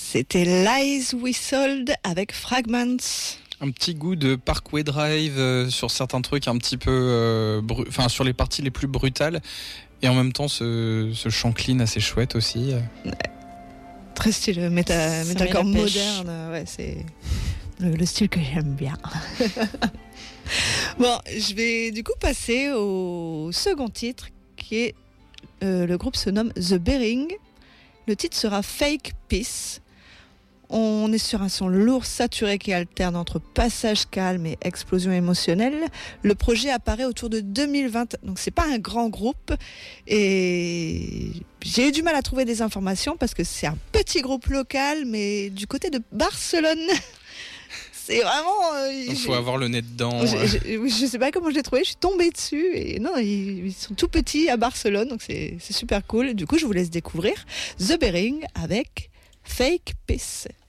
C'était Lies We Sold avec Fragments. Un petit goût de Parkway Drive sur certains trucs un petit peu, sur les parties les plus brutales, et en même temps ce chant clean assez chouette aussi. Ouais. Très style métalcore moderne, ouais, c'est le style que j'aime bien. Bon, je vais du coup passer au second titre qui est le groupe se nomme The Bearing. Le titre sera Fake Peace. On est sur un son lourd, saturé qui alterne entre passage calme et explosion émotionnelle. Le projet apparaît autour de 2020, donc c'est pas un grand groupe. Et j'ai eu du mal à trouver des informations parce que c'est un petit groupe local, mais du côté de Barcelone. C'est vraiment... Il faut avoir le nez dedans. Je sais pas comment je l'ai trouvé, je suis tombée dessus. Et non, ils sont tout petits à Barcelone, donc c'est super cool. Du coup, je vous laisse découvrir The Bearing avec Fake Peace.